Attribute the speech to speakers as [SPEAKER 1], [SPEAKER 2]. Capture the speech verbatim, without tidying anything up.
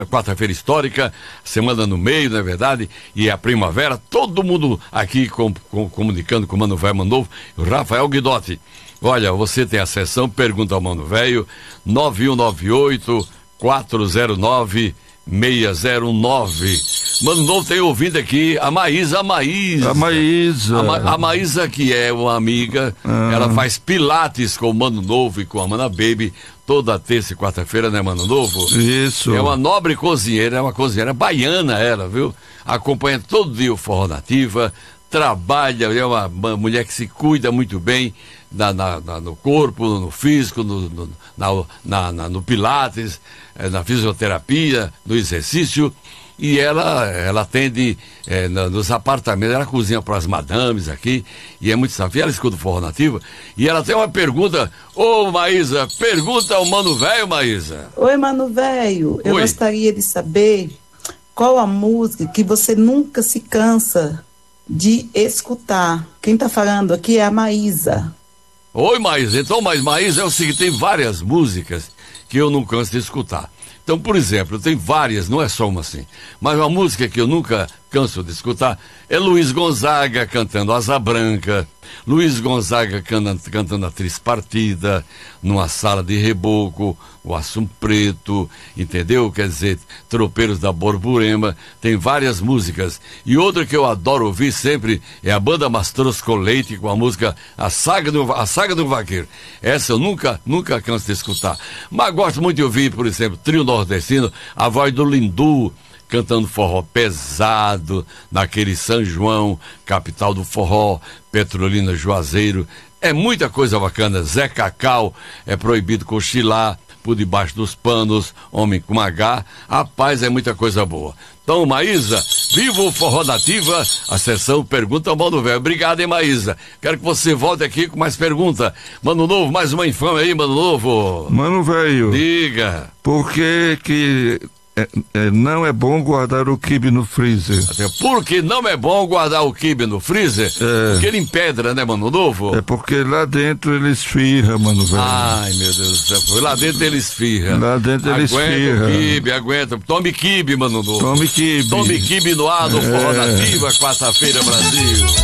[SPEAKER 1] quarta-feira histórica, semana no meio, não é verdade? E a primavera, todo mundo aqui com, com, comunicando com o Mano Velho Mano Novo, o Rafael Guidotti. Olha, você tem a sessão Pergunta ao Mano Velho, nove um nove oito, quatro zero nove, seis zero nove. Mano Novo tem ouvido aqui a Maísa, a Maísa.
[SPEAKER 2] A Maísa.
[SPEAKER 1] A, Ma, a Maísa, que é uma amiga, ah. ela faz pilates com o Mano Novo e com a Mana Baby toda terça e quarta-feira, né, Mano Novo?
[SPEAKER 2] Isso.
[SPEAKER 1] É uma nobre cozinheira, é uma cozinheira baiana ela, viu? Acompanha todo dia o Forró Nativa, trabalha, é uma, uma mulher que se cuida muito bem na, na, na, no corpo, no físico, no, no, na, na, na, no pilates, na fisioterapia, no exercício. E ela, ela atende é, nos apartamentos, ela cozinha para as madames aqui, e é muito safia, ela escuta o Forró Nativa, e ela tem uma pergunta. Ô, Maísa, pergunta ao Mano Velho, Maísa.
[SPEAKER 3] Oi, Mano Velho, eu gostaria de saber qual a música que você nunca se cansa de escutar. Quem tá falando aqui é a Maísa.
[SPEAKER 1] Oi, Maísa, então, mas Maísa é o seguinte, tem várias músicas que eu não canso de escutar. Então, por exemplo, tem várias, não é só uma assim, mas uma música que eu nunca canso de escutar é Luiz Gonzaga cantando Asa Branca, Luiz Gonzaga cantando, cantando a Trispartida, numa sala de reboco, o Assum Preto, entendeu? Quer dizer, Tropeiros da Borborema, tem várias músicas. E outra que eu adoro ouvir sempre é a Banda Mastrosco Leite com a música A Saga do, a Saga do Vaqueiro. Essa eu nunca, nunca canso de escutar. Mas gosto muito de ouvir, por exemplo, Trio Nordestino, a voz do Lindu, cantando forró pesado, naquele São João, capital do forró, Petrolina, Juazeiro. É muita coisa bacana. Zé Cacau, é proibido cochilar, por debaixo dos panos, Homem com H. Rapaz, é muita coisa boa. Então, Maísa, viva o Forró Nativa, a sessão Pergunta ao Mano Velho. Obrigado, hein, Maísa. Quero que você volte aqui com mais pergunta. Mano Novo, mais uma infame aí, Mano Novo.
[SPEAKER 2] Mano Velho.
[SPEAKER 1] Diga.
[SPEAKER 2] Por que que... É, é, não é bom guardar o quibe no freezer?
[SPEAKER 1] Até porque não é bom guardar o quibe no freezer? É. Porque ele empedra, né, Mano Novo?
[SPEAKER 2] É porque lá dentro ele esfirra, Mano Velho.
[SPEAKER 1] Ai, meu Deus do céu. Lá dentro ele esfirra.
[SPEAKER 2] Lá dentro ele
[SPEAKER 1] aguenta
[SPEAKER 2] esfirra.
[SPEAKER 1] Aguenta o quibe, aguenta. Tome quibe, Mano Novo.
[SPEAKER 2] Tome quibe.
[SPEAKER 1] Tome quibe no ar do é. Forró Nativa, quarta-feira, Brasil.